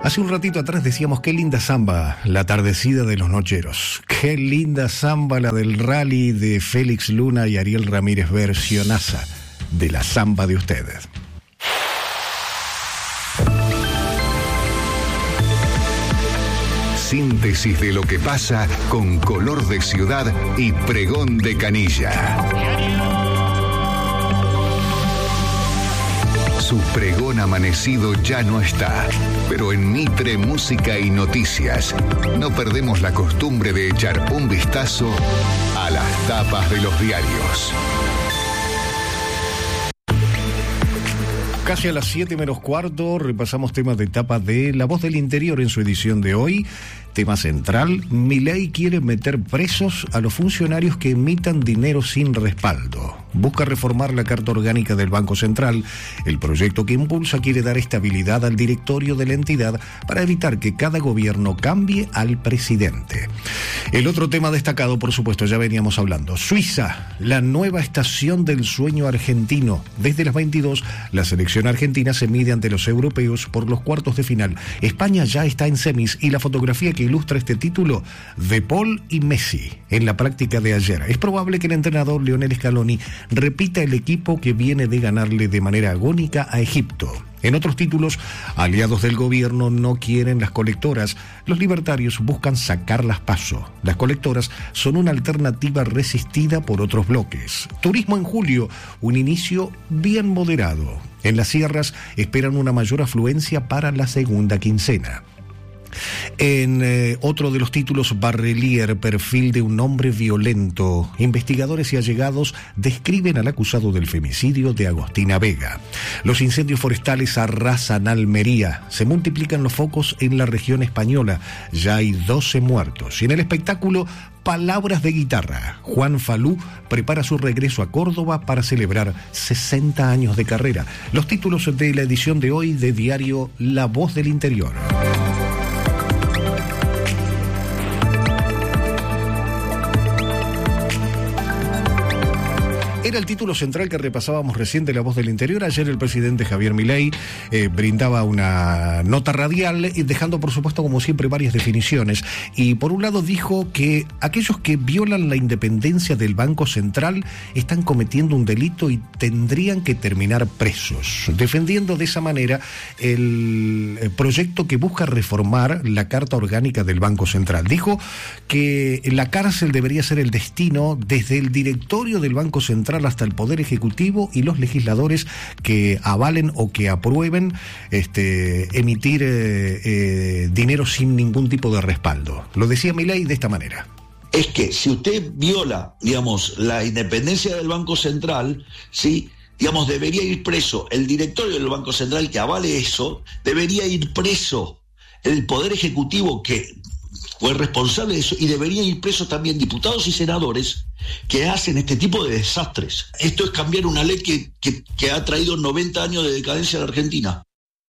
Hace un ratito atrás decíamos qué linda samba la atardecida de los nocheros. Qué linda samba la del rally de Félix Luna y Ariel Ramírez, versionaza de la samba de ustedes. Síntesis de lo que pasa con color de ciudad y pregón de canilla. Su pregón amanecido ya no está, pero en Mitre Música y Noticias no perdemos la costumbre de echar un vistazo a las tapas de los diarios. Casi a las 7:15 repasamos temas de tapa de La Voz del Interior en su edición de hoy. Tema central: Milei quiere meter presos a los funcionarios que emitan dinero sin respaldo. Busca reformar la Carta Orgánica del Banco Central. El proyecto que impulsa quiere dar estabilidad al directorio de la entidad para evitar que cada gobierno cambie al presidente. El otro tema destacado, por supuesto, ya veníamos hablando. Suiza, la nueva estación del sueño argentino. Desde las 22, la selección argentina se mide ante los europeos por los cuartos de final. España ya está en semis y la fotografía que ilustra este título, de Paul y Messi en la práctica de ayer. Es probable que el entrenador Lionel Scaloni repita el equipo que viene de ganarle de manera agónica a Egipto. En otros títulos, aliados del gobierno no quieren las colectoras. Los libertarios buscan sacarlas paso. Las colectoras son una alternativa resistida por otros bloques. Turismo en julio, un inicio bien moderado. En las sierras esperan una mayor afluencia para la segunda quincena. En otro de los títulos, Barrelier, perfil de un hombre violento. Investigadores y allegados describen al acusado del femicidio de Agostina Vega. Los incendios forestales arrasan Almería. Se multiplican los focos en la región española. Ya hay 12 muertos. Y en el espectáculo, palabras de guitarra. Juan Falú prepara su regreso a Córdoba para celebrar 60 años de carrera. Los títulos de la edición de hoy de diario La Voz del Interior. Era el título central que repasábamos recién de La Voz del Interior. Ayer el presidente Javier Milei brindaba una nota radial, dejando por supuesto como siempre varias definiciones. Y por un lado dijo que aquellos que violan la independencia del Banco Central están cometiendo un delito y tendrían que terminar presos, defendiendo de esa manera el proyecto que busca reformar la Carta Orgánica del Banco Central. Dijo que la cárcel debería ser el destino desde el directorio del Banco Central hasta el Poder Ejecutivo y los legisladores que avalen o que aprueben emitir dinero sin ningún tipo de respaldo. Lo decía Milei de esta manera. Es que si usted viola, digamos, la independencia del Banco Central, ¿sí?, digamos, debería ir preso el directorio del Banco Central que avale eso, debería ir preso el Poder Ejecutivo que fue responsable de eso, y deberían ir presos también diputados y senadores que hacen este tipo de desastres. Esto es cambiar una ley que ha traído 90 años de decadencia a la Argentina.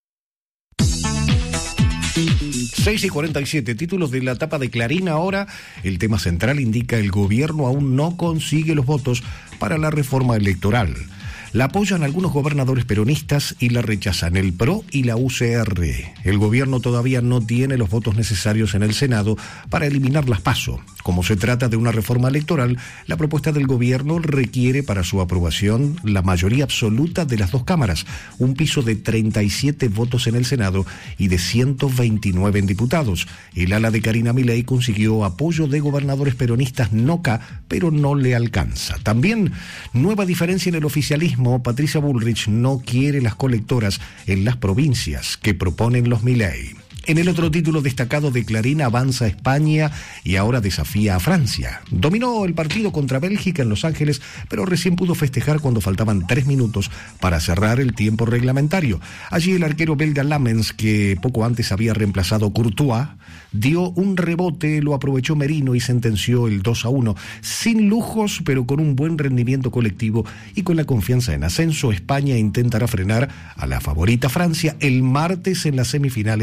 6:47, títulos de la tapa de Clarín ahora. El tema central indica: el gobierno aún no consigue los votos para la reforma electoral. La apoyan algunos gobernadores peronistas y la rechazan el PRO y la UCR. El gobierno todavía no tiene los votos necesarios en el Senado para eliminar las PASO. Como se trata de una reforma electoral, la propuesta del gobierno requiere para su aprobación la mayoría absoluta de las dos cámaras, un piso de 37 votos en el Senado y de 129 en diputados. El ala de Karina Milei consiguió apoyo de gobernadores peronistas NOCA, pero no le alcanza. También, nueva diferencia en el oficialismo. Patricia Bullrich no quiere las colectoras en las provincias que proponen los Milei. En el otro título destacado de Clarín, avanza España y ahora desafía a Francia. Dominó el partido contra Bélgica en Los Ángeles, pero recién pudo festejar cuando faltaban 3 minutos para cerrar el tiempo reglamentario. Allí el arquero belga Lamens, que poco antes había reemplazado Courtois, dio un rebote, lo aprovechó Merino y sentenció el 2-1. Sin lujos, pero con un buen rendimiento colectivo y con la confianza en ascenso, España intentará frenar a la favorita Francia el martes en la semifinal en Dallas.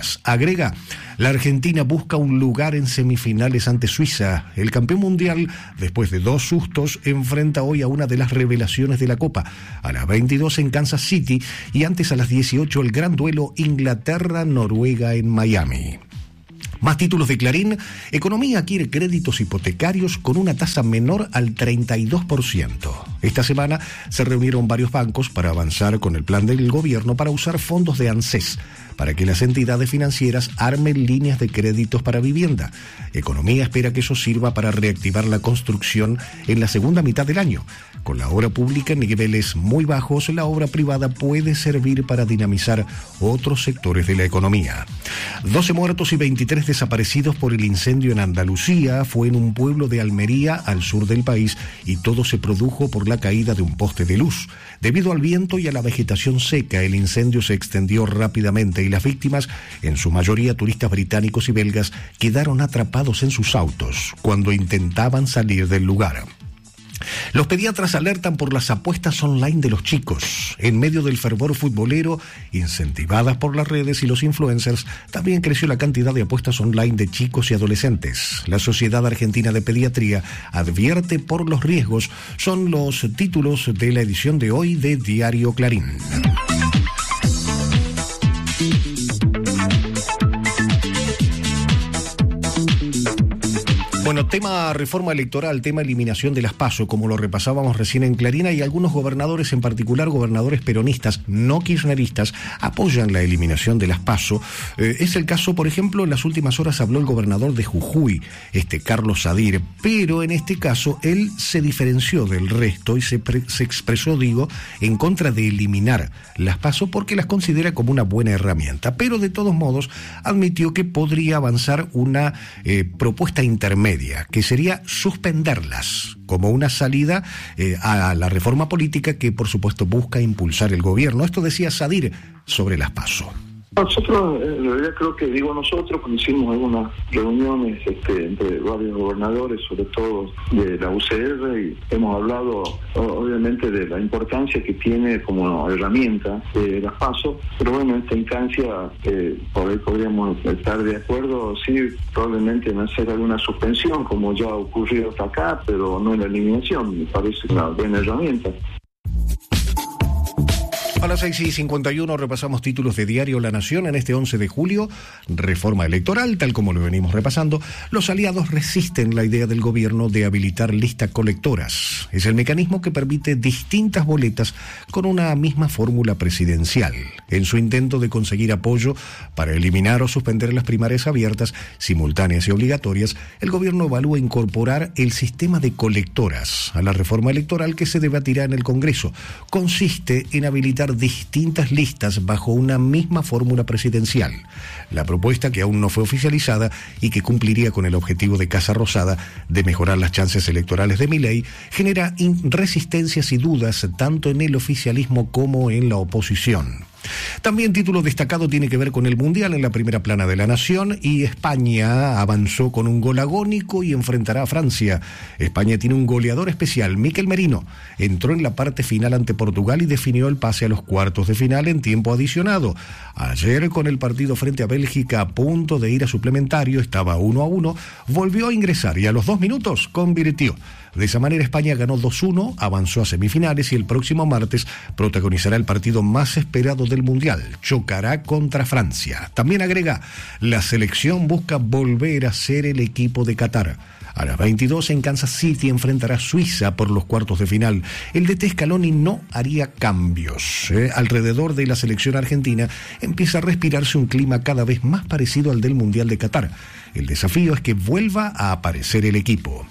días. Agrega, la Argentina busca un lugar en semifinales ante Suiza. El campeón mundial, después de 2 sustos, enfrenta hoy a una de las revelaciones de la Copa. A las 22 en Kansas City y antes a las 18 el gran duelo Inglaterra-Noruega en Miami. Más títulos de Clarín. Economía quiere créditos hipotecarios con una tasa menor al 32%. Esta semana se reunieron varios bancos para avanzar con el plan del gobierno para usar fondos de ANSES para que las entidades financieras armen líneas de créditos para vivienda. Economía espera que eso sirva para reactivar la construcción en la segunda mitad del año. Con la obra pública en niveles muy bajos, la obra privada puede servir para dinamizar otros sectores de la economía. 12 muertos y 23 desaparecidos por el incendio en Andalucía. Fue en un pueblo de Almería, al sur del país, y todo se produjo por la caída de un poste de luz. Debido al viento y a la vegetación seca, el incendio se extendió rápidamente y las víctimas, en su mayoría turistas británicos y belgas, quedaron atrapados en sus autos cuando intentaban salir del lugar. Los pediatras alertan por las apuestas online de los chicos. En medio del fervor futbolero, incentivadas por las redes y los influencers, también creció la cantidad de apuestas online de chicos y adolescentes. La Sociedad Argentina de Pediatría advierte por los riesgos. Son los títulos de la edición de hoy de Diario Clarín. Bueno, tema reforma electoral, tema eliminación de las PASO, como lo repasábamos recién en Clarín, y algunos gobernadores, en particular gobernadores peronistas, no kirchneristas, apoyan la eliminación de las PASO. Es el caso, por ejemplo, en las últimas horas habló el gobernador de Jujuy, Carlos Sadir, pero en este caso él se diferenció del resto y se expresó, en contra de eliminar las PASO porque las considera como una buena herramienta, pero de todos modos admitió que podría avanzar una propuesta intermedia, que sería suspenderlas como una salida a la reforma política que por supuesto busca impulsar el gobierno. Esto decía Sadir sobre las PASO. Nosotros, en realidad creo que nosotros cuando hicimos algunas reuniones entre varios gobernadores, sobre todo de la UCR, y hemos hablado obviamente de la importancia que tiene como herramienta las PASO, pero bueno, en esta instancia por ahí podríamos estar de acuerdo, sí, probablemente en hacer alguna suspensión, como ya ha ocurrido hasta acá, pero no en la eliminación. Me parece una buena herramienta. A las 6:51 repasamos títulos de Diario La Nación en este 11 de julio. Reforma electoral, tal como lo venimos repasando. Los aliados resisten la idea del gobierno de habilitar listas colectoras. Es el mecanismo que permite distintas boletas con una misma fórmula presidencial. En su intento de conseguir apoyo para eliminar o suspender las primarias abiertas, simultáneas y obligatorias, el gobierno evalúa incorporar el sistema de colectoras a la reforma electoral que se debatirá en el Congreso. Consiste en habilitar distintas listas bajo una misma fórmula presidencial. La propuesta, que aún no fue oficializada y que cumpliría con el objetivo de Casa Rosada de mejorar las chances electorales de Milei, genera resistencias y dudas tanto en el oficialismo como en la oposición. También título destacado tiene que ver con el Mundial en la primera plana de La Nación, y España avanzó con un gol agónico y enfrentará a Francia. España tiene un goleador especial, Mikel Merino. Entró en la parte final ante Portugal y definió el pase a los cuartos de final en tiempo adicionado. Ayer, con el partido frente a Bélgica a punto de ir a suplementario, estaba 1-1, volvió a ingresar y a los 2 minutos convirtió. De esa manera España ganó 2-1, avanzó a semifinales y el próximo martes protagonizará el partido más esperado del Mundial. Chocará contra Francia. También agrega, la selección busca volver a ser el equipo de Qatar. A las 22 en Kansas City enfrentará a Suiza por los cuartos de final. El DT Scaloni no haría cambios. Alrededor de la selección argentina empieza a respirarse un clima cada vez más parecido al del Mundial de Qatar. El desafío es que vuelva a aparecer el equipo.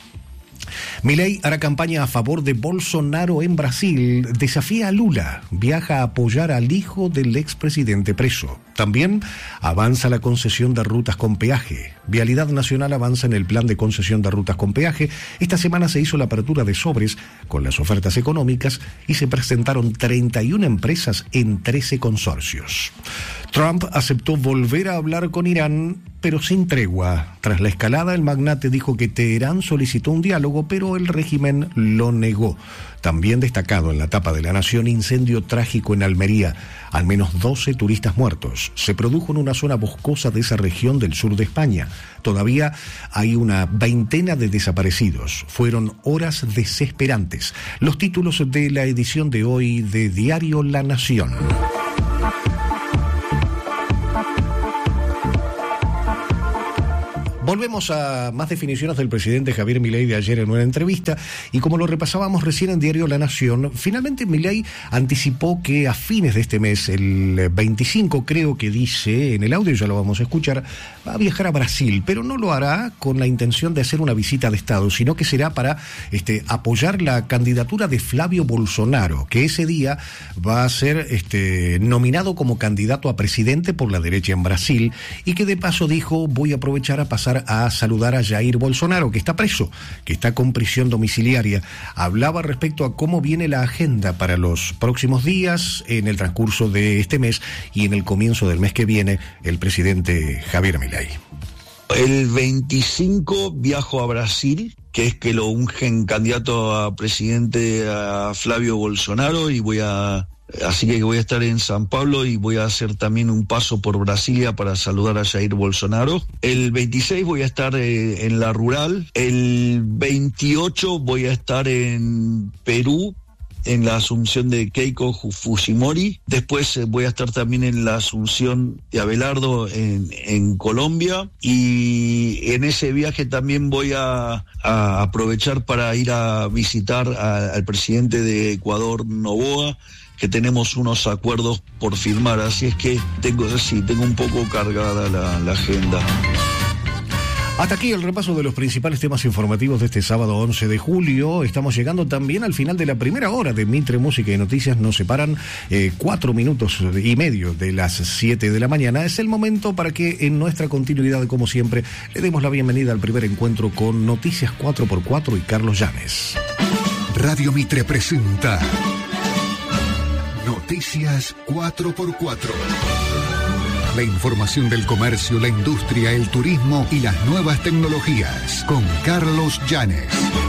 Milei hará campaña a favor de Bolsonaro en Brasil, desafía a Lula, viaja a apoyar al hijo del expresidente preso. También avanza la concesión de rutas con peaje. Vialidad Nacional avanza en el plan de concesión de rutas con peaje. Esta semana se hizo la apertura de sobres con las ofertas económicas y se presentaron 31 empresas en 13 consorcios. Trump aceptó volver a hablar con Irán, pero sin tregua. Tras la escalada, el magnate dijo que Teherán solicitó un diálogo, pero el régimen lo negó. También destacado en la tapa de La Nación, incendio trágico en Almería. Al menos 12 turistas muertos. Se produjo en una zona boscosa de esa región del sur de España. Todavía hay una veintena de desaparecidos. Fueron horas desesperantes. Los títulos de la edición de hoy de Diario La Nación. Volvemos a más definiciones del presidente Javier Milei de ayer en una entrevista, y como lo repasábamos recién en Diario La Nación, finalmente Milei anticipó que a fines de este mes, el 25 creo que dice, en el audio ya lo vamos a escuchar, va a viajar a Brasil, pero no lo hará con la intención de hacer una visita de Estado, sino que será para apoyar la candidatura de Flavio Bolsonaro, que ese día va a ser nominado como candidato a presidente por la derecha en Brasil, y que de paso dijo, voy a aprovechar a pasar a saludar a Jair Bolsonaro, que está preso, que está con prisión domiciliaria. Hablaba respecto a cómo viene la agenda para los próximos días, en el transcurso de este mes y en el comienzo del mes que viene, el presidente Javier Milei. El 25 viajo a Brasil, que es que lo ungen candidato a presidente a Flavio Bolsonaro, así que voy a estar en San Pablo y voy a hacer también un paso por Brasilia para saludar a Jair Bolsonaro. El 26 voy a estar en La Rural. El 28 voy a estar en Perú, en la Asunción de Keiko Fujimori. Después voy a estar también en la Asunción de Abelardo en Colombia, y en ese viaje también voy a aprovechar para ir a visitar al presidente de Ecuador, Noboa, que tenemos unos acuerdos por firmar, así es que tengo un poco cargada la agenda. Hasta aquí el repaso de los principales temas informativos de este sábado 11 de julio. Estamos llegando también al final de la primera hora de Mitre Música y Noticias. Nos separan 4 minutos y medio de las 7 de la mañana. Es el momento para que en nuestra continuidad, como siempre, le demos la bienvenida al primer encuentro con Noticias 4x4 y Carlos Llanes. Radio Mitre presenta Noticias 4x4. La información del comercio, la industria, el turismo y las nuevas tecnologías con Carlos Llanes.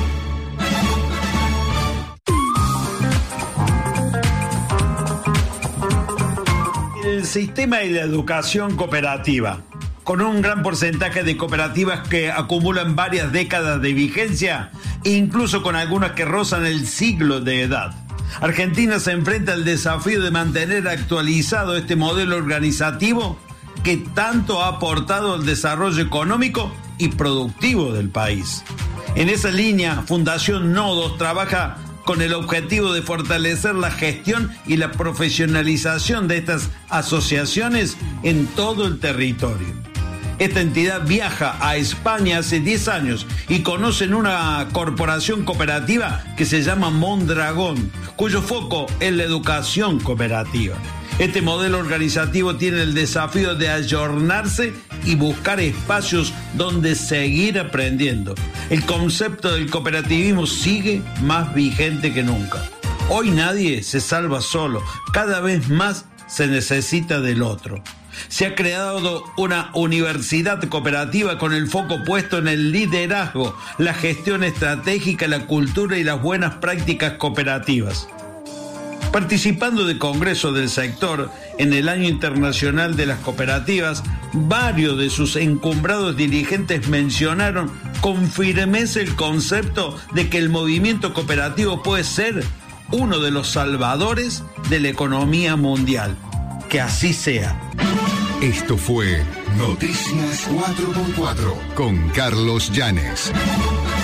El sistema de la educación cooperativa, con un gran porcentaje de cooperativas que acumulan varias décadas de vigencia, incluso con algunas que rozan el siglo de edad. Argentina se enfrenta al desafío de mantener actualizado este modelo organizativo que tanto ha aportado al desarrollo económico y productivo del país. En esa línea, Fundación Nodos trabaja con el objetivo de fortalecer la gestión y la profesionalización de estas asociaciones en todo el territorio. Esta entidad viaja a España hace 10 años y conocen una corporación cooperativa que se llama Mondragón, cuyo foco es la educación cooperativa. Este modelo organizativo tiene el desafío de ayornarse y buscar espacios donde seguir aprendiendo. El concepto del cooperativismo sigue más vigente que nunca. Hoy nadie se salva solo, cada vez más se necesita del otro. Se ha creado una universidad cooperativa con el foco puesto en el liderazgo, la gestión estratégica, la cultura y las buenas prácticas cooperativas. Participando de congresos del sector en el Año Internacional de las Cooperativas, varios de sus encumbrados dirigentes mencionaron con firmeza el concepto de que el movimiento cooperativo puede ser uno de los salvadores de la economía mundial. Que así sea. Esto fue Noticias 4x4 con Carlos Llanes.